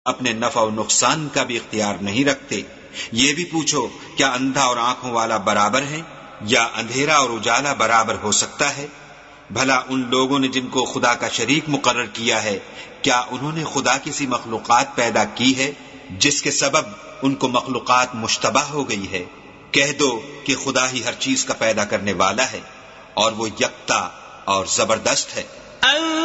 अपने नफा और नुकसान का भी इख्तियार नहीं रखते। ये भी पूछो, क्या अंधा और आंखों वाला बराबर है, या अंधेरा और उजाला बराबर हो सकता है? भला उन लोगों ने जिनको खुदा का शरीक मुकर्रर किया है, क्या उन्होंने खुदा की सी मखलूकात पैदा की है जिसके सबब उनको मखलूकात मुश्तबा हो गई है? कह दो कि खुदा ही हर चीज का पैदा करने वाला है और वो यकता और जबरदस्त है।